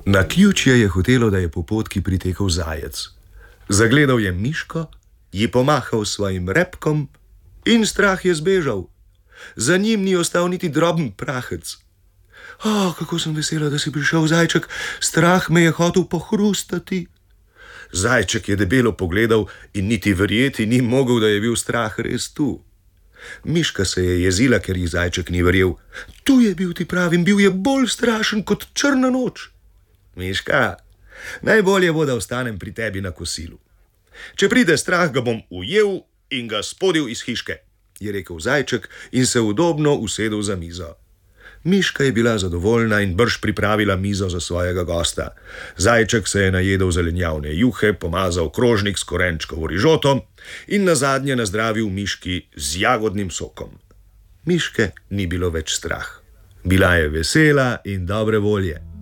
Naključje je hotelo, da je po potki pritekel zajec. Zagledal je miško, ji pomahal s svojim repkom in strah je zbežal. Za njim ni ostal niti droben prahec. Kako sem vesela, da si prišel, zajček, strah me je hotel pohrustati. Zajček je debelo pogledal in niti verjeti ni mogel, da je bil strah res tu. Miška se je jezila, ker ji zajček ni verjel. Tu je bil, ti pravim, bil je bolj strašen kot črna noč. Miška, najbolje bo, da ostanem pri tebi na kosilu. Če pride strah, ga bom ujel in ga spodil iz hiške, je rekel zajček in se udobno usedel za mizo. Miška je bila zadovoljna in brž pripravila mizo za svojega gosta. Zajček se je najedel zelenjavne juhe, pomazal krožnik s korenčkovo rižoto in nazadnje nazdravil miški z jagodnim sokom. Miške ni bilo več strah. Bila je vesela in dobre volje.